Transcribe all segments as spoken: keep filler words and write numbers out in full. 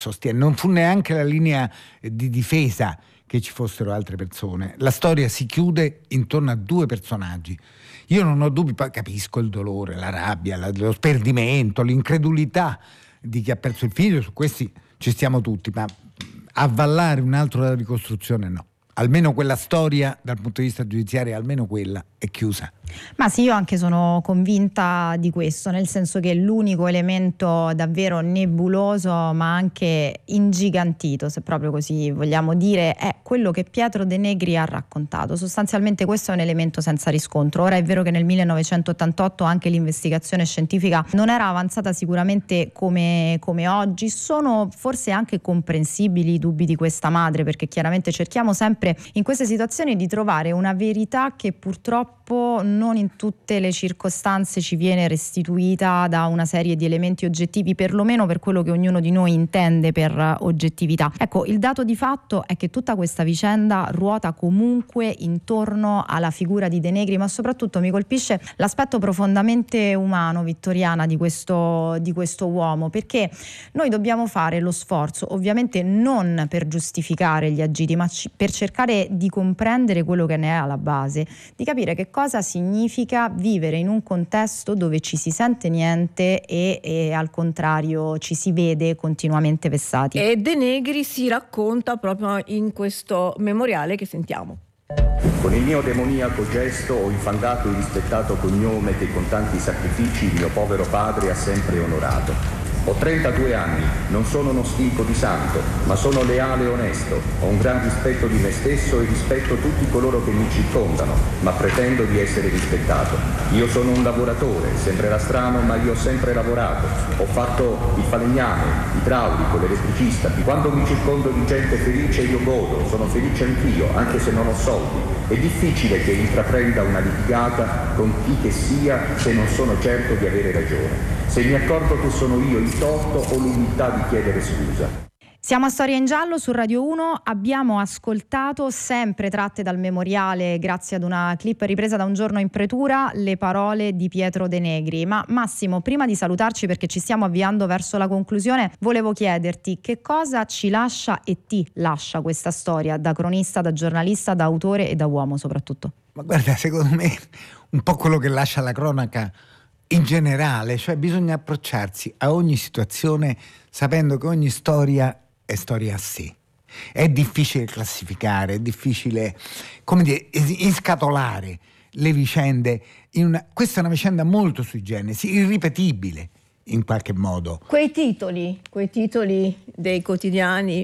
sostiene, non fu neanche la linea di difesa che ci fossero altre persone. La storia si chiude intorno a due personaggi. Io non ho dubbi, poi capisco il dolore, la rabbia, la, lo sperdimento, l'incredulità di chi ha perso il figlio, su questi ci stiamo tutti, ma avvallare un altro della ricostruzione no. Almeno quella storia dal punto di vista giudiziario, almeno quella è chiusa. Ma sì, io anche sono convinta di questo, nel senso che l'unico elemento davvero nebuloso ma anche ingigantito, se proprio così vogliamo dire, è quello che Pietro De Negri ha raccontato. Sostanzialmente questo è un elemento senza riscontro. Ora è vero che nel millenovecentottantotto anche l'investigazione scientifica non era avanzata sicuramente come, come oggi. Sono forse anche comprensibili i dubbi di questa madre, perché chiaramente cerchiamo sempre in queste situazioni di trovare una verità che purtroppo non in tutte le circostanze ci viene restituita da una serie di elementi oggettivi, perlomeno per quello che ognuno di noi intende per oggettività. Ecco, il dato di fatto è che tutta questa vicenda ruota comunque intorno alla figura di De Negri, ma soprattutto mi colpisce l'aspetto profondamente umano, Vittoriana, di questo, di questo uomo, perché noi dobbiamo fare lo sforzo, ovviamente non per giustificare gli agiti, ma c- per cercare di comprendere quello che ne è alla base, di capire che cosa significa significa vivere in un contesto dove ci si sente niente e, e al contrario ci si vede continuamente vessati. E De Negri si racconta proprio in questo memoriale che sentiamo. Con il mio demoniaco gesto ho infangato il rispettato cognome che con tanti sacrifici il mio povero padre ha sempre onorato. Ho trentadue anni, non sono uno stinco di santo, ma sono leale e onesto. Ho un gran rispetto di me stesso e rispetto tutti coloro che mi circondano, ma pretendo di essere rispettato. Io sono un lavoratore, sembrerà strano, ma io ho sempre lavorato. Ho fatto il falegname, idraulico, l'elettricista. Quando mi circondo di gente felice io godo, sono felice anch'io, anche se non ho soldi. È difficile che intraprenda una litigata con chi che sia se non sono certo di avere ragione. Se mi accorgo che sono io il torto, ho l'umiltà di chiedere scusa. Siamo a Storia in Giallo su Radio uno, abbiamo ascoltato, sempre tratte dal memoriale grazie ad una clip ripresa da Un giorno in pretura, le parole di Pietro De Negri. Ma Massimo, prima di salutarci perché ci stiamo avviando verso la conclusione, volevo chiederti che cosa ci lascia e ti lascia questa storia, da cronista, da giornalista, da autore e da uomo soprattutto. Ma guarda, secondo me un po' quello che lascia la cronaca in generale, cioè bisogna approcciarsi a ogni situazione sapendo che ogni storia è storia a sé. È difficile classificare, è difficile, come dire, inscatolare le vicende. In una, questa è una vicenda molto sui generis, irripetibile in qualche modo. Quei titoli, quei titoli dei quotidiani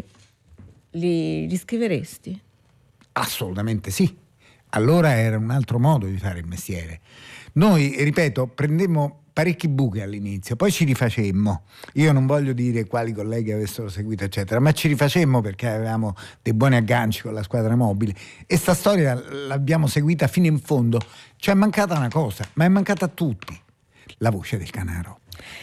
li, li scriveresti? Assolutamente sì. Allora era un altro modo di fare il mestiere. Noi, ripeto, prendemmo parecchi buchi all'inizio, poi ci rifacemmo. Io non voglio dire quali colleghi avessero seguito, eccetera, ma ci rifacemmo perché avevamo dei buoni agganci con la squadra mobile e sta storia l'abbiamo seguita fino in fondo. Ci è mancata una cosa, ma è mancata a tutti: la voce del Canaro.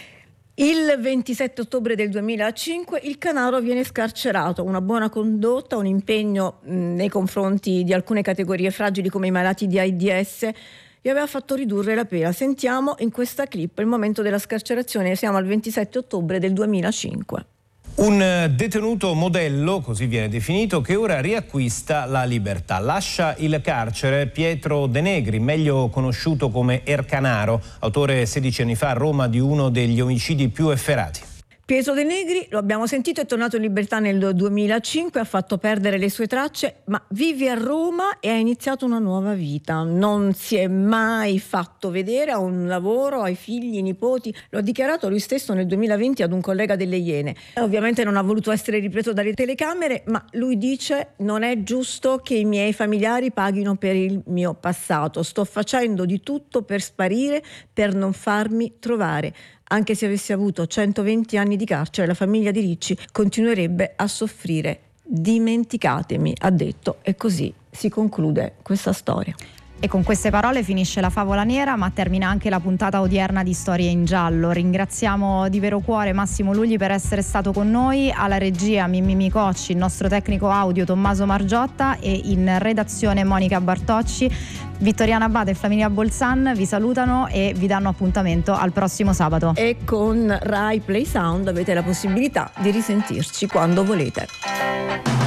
Il ventisette ottobre del duemilacinque il Canaro viene scarcerato. Una buona condotta, un impegno mh, nei confronti di alcune categorie fragili come i malati di AIDS gli aveva fatto ridurre la pena. Sentiamo in questa clip il momento della scarcerazione. Siamo al ventisette ottobre del duemilacinque. Un detenuto modello, così viene definito, che ora riacquista la libertà. Lascia il carcere Pietro De Negri, meglio conosciuto come Ercanaro, autore sedici anni fa a Roma di uno degli omicidi più efferati. Pietro De Negri, lo abbiamo sentito, è tornato in libertà nel duemilacinque, ha fatto perdere le sue tracce, ma vive a Roma e ha iniziato una nuova vita. Non si è mai fatto vedere, ha un lavoro, ha i figli, i nipoti. Lo ha dichiarato lui stesso nel duemilaventi ad un collega delle Iene. Ovviamente non ha voluto essere ripreso dalle telecamere, ma lui dice: non è giusto che i miei familiari paghino per il mio passato. Sto facendo di tutto per sparire, per non farmi trovare. Anche se avessi avuto centoventi anni di carcere, la famiglia di Ricci continuerebbe a soffrire. Dimenticatemi, ha detto, e così si conclude questa storia. E con queste parole finisce la favola nera, ma termina anche la puntata odierna di Storie in Giallo. Ringraziamo di vero cuore Massimo Lugli per essere stato con noi, alla regia Mimmi Micocci, il nostro tecnico audio Tommaso Margiotta e in redazione Monica Bartocci. Vittoriana Abate e Flaminia Bolzan vi salutano e vi danno appuntamento al prossimo sabato. E con Rai Play Sound avete la possibilità di risentirci quando volete.